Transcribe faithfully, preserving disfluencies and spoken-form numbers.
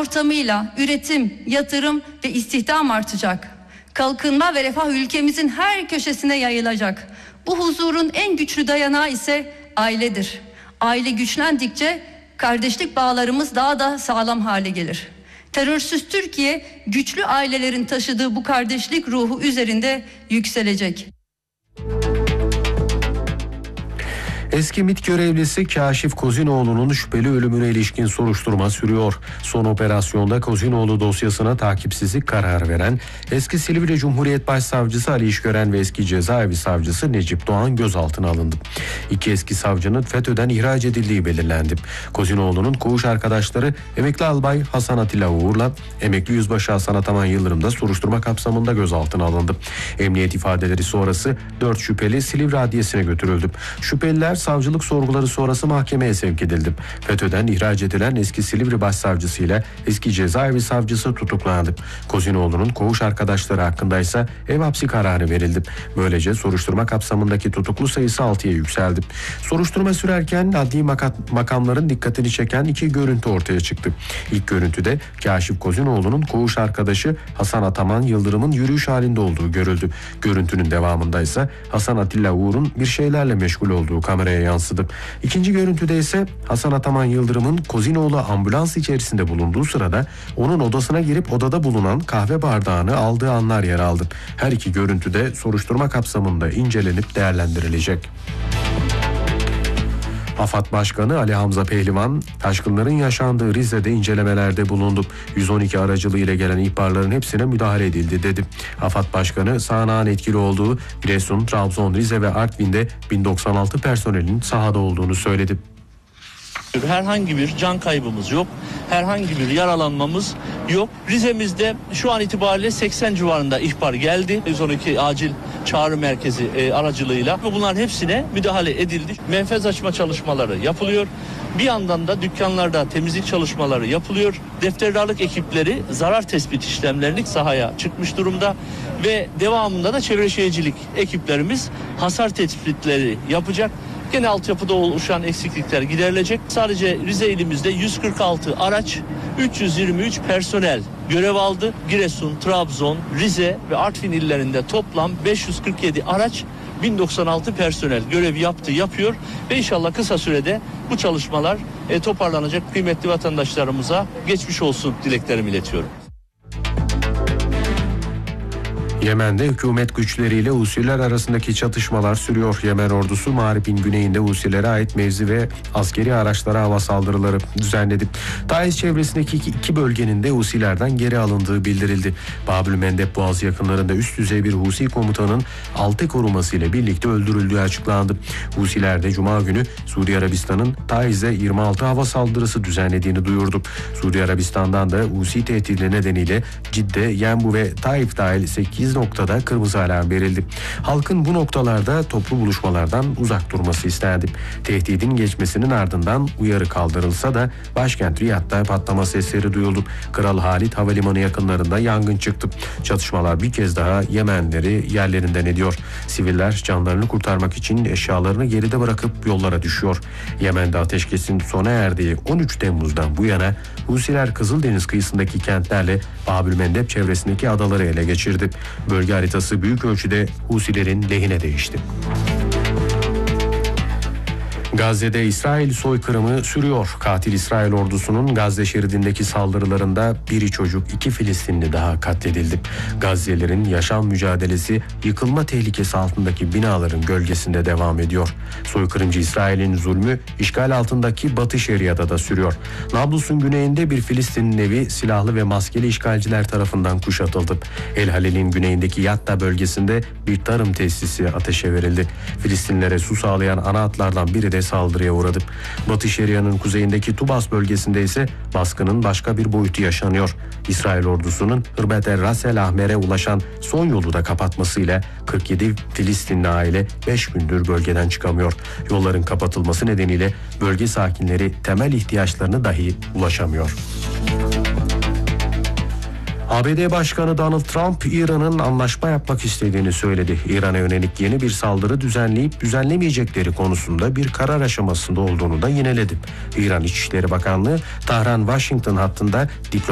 ortamıyla üretim, yatırım ve istihdam artacak. Kalkınma ve refah ülkemizin her köşesine yayılacak. Bu huzurun en güçlü dayanağı ise ailedir. Aile güçlendikçe kardeşlik bağlarımız daha da sağlam hale gelir. Terörsüz Türkiye, güçlü ailelerin taşıdığı bu kardeşlik ruhu üzerinde yükselecek. Eski MİT görevlisi Kaşif Kozinoğlu'nun şüpheli ölümüne ilişkin soruşturma sürüyor. Son operasyonda Kozinoğlu dosyasına takipsizlik kararı veren eski Silivri Cumhuriyet Başsavcısı Ali İşgören ve eski cezaevi savcısı Necip Doğan gözaltına alındı. İki eski savcının FETÖ'den ihraç edildiği belirlendi. Kozinoğlu'nun koğuş arkadaşları emekli albay Hasan Atilla Uğur'la emekli yüzbaşı Hasan Ataman Yıldırım da soruşturma kapsamında gözaltına alındı. Emniyet ifadeleri sonrası dört şüpheli Silivri Adliyesi'ne götürüldü. Şüpheliler savcılık sorguları sonrası mahkemeye sevk edildi. FETÖ'den ihraç edilen eski Silivri Başsavcısı ile eski cezaevi savcısı tutuklandı. Kozinoğlu'nun koğuş arkadaşları hakkında ise ev hapsi kararı verildi. Böylece soruşturma kapsamındaki tutuklu sayısı altıya yükseldi. Soruşturma sürerken adli makamların dikkatini çeken iki görüntü ortaya çıktı. İlk görüntüde Kaşif Kozinoğlu'nun koğuş arkadaşı Hasan Ataman Yıldırım'ın yürüyüş halinde olduğu görüldü. Görüntünün devamında ise Hasan Atilla Uğur'un bir şeylerle meşgul olduğu kameraya yansıdı. İkinci görüntüde ise Hasan Ataman Yıldırım'ın Kozinoğlu ambulans içerisinde bulunduğu sırada onun odasına girip odada bulunan kahve bardağını aldığı anlar yer aldı. Her iki görüntüde soruşturma kapsamında incelenip değerlendirilecek. AFAD Başkanı Ali Hamza Pehlivan, taşkınların yaşandığı Rize'de incelemelerde bulundu. yüz on iki aracılığıyla gelen ihbarların hepsine müdahale edildi dedi. AFAD Başkanı sağanağın etkili olduğu Giresun, Trabzon, Rize ve Artvin'de bin doksan altı personelin sahada olduğunu söyledi. Herhangi bir can kaybımız yok. Herhangi bir yaralanmamız yok. Rize'mizde şu an itibariyle seksen civarında ihbar geldi. yüz on iki acil çağrı merkezi e, aracılığıyla. Bunların hepsine müdahale edildi. Menfez açma çalışmaları yapılıyor. Bir yandan da dükkanlarda temizlik çalışmaları yapılıyor. Defterdarlık ekipleri zarar tespit işlemlerini sahaya çıkmış durumda. Ve devamında da çevre şehircilik ekiplerimiz hasar tespitleri yapacak. Gene altyapıda oluşan eksiklikler giderilecek. Sadece Rize ilimizde yüz kırk altı araç, üç yüz yirmi üç personel görev aldı. Giresun, Trabzon, Rize ve Artvin illerinde toplam beş yüz kırk yedi araç, bin doksan altı personel görev yaptı, yapıyor ve inşallah kısa sürede bu çalışmalar e, toparlanacak. Kıymetli vatandaşlarımıza geçmiş olsun dileklerimi iletiyorum. Yemen'de hükümet güçleriyle Husiler arasındaki çatışmalar sürüyor. Yemen ordusu Mağrib'in güneyinde Husilere ait mevzi ve askeri araçlara hava saldırıları düzenledi. Taiz çevresindeki iki, iki bölgenin de Husilerden geri alındığı bildirildi. Babülmendeb Boğazı yakınlarında üst düzey bir Husi komutanın altı koruması ile birlikte öldürüldüğü açıklandı. Husiler de Cuma günü Suudi Arabistan'ın Taiz'e yirmi altı hava saldırısı düzenlediğini duyurdu. Suudi Arabistan'dan da Husi tehdidi nedeniyle Cidde, Yenbu ve Taif dahil sekiz noktada kırmızı alarm verildi. Halkın bu noktalarda toplu buluşmalardan uzak durması istendi. Tehdidin geçmesinin ardından uyarı kaldırılsa da başkent Riyad'da patlama sesleri duyuldu. Kral Halid Havalimanı yakınlarında yangın çıktı. Çatışmalar bir kez daha Yemenleri yerlerinden ediyor. Siviller canlarını kurtarmak için eşyalarını geride bırakıp yollara düşüyor. Yemen'de ateşkesin sona erdiği on üç Temmuz'dan bu yana Husiler Kızıldeniz kıyısındaki kentlerle Babülmendeb çevresindeki adaları ele geçirdi. Bölge haritası büyük ölçüde Husilerin lehine değişti. Gazze'de İsrail soykırımı sürüyor. Katil İsrail ordusunun Gazze şeridindeki saldırılarında biri çocuk, iki Filistinli daha katledildi. Gazze'lilerin yaşam mücadelesi yıkılma tehlikesi altındaki binaların gölgesinde devam ediyor. Soykırımcı İsrail'in zulmü işgal altındaki Batı Şeria'da da sürüyor. Nablus'un güneyinde bir Filistin'in evi silahlı ve maskeli işgalciler tarafından kuşatıldı. El Halil'in güneyindeki Yatta bölgesinde bir tarım tesisi ateşe verildi. Filistinlilere su sağlayan ana hatlardan biri de saldırıya uğradı. Batı Şeria'nın kuzeyindeki Tubas bölgesinde ise baskının başka bir boyutu yaşanıyor. İsrail ordusunun Hırbet el Ras el Ahmer'e ulaşan son yolu da kapatmasıyla kırk yedi Filistinli aile beş gündür bölgeden çıkamıyor. Yolların kapatılması nedeniyle bölge sakinleri temel ihtiyaçlarını dahi ulaşamıyor. A B D Başkanı Donald Trump, İran'ın anlaşma yapmak istediğini söyledi. İran'a yönelik yeni bir saldırı düzenleyip düzenlemeyecekleri konusunda bir karar aşamasında olduğunu da yineledi. İran İçişleri Bakanlığı, Tahran-Washington hattında diplomatik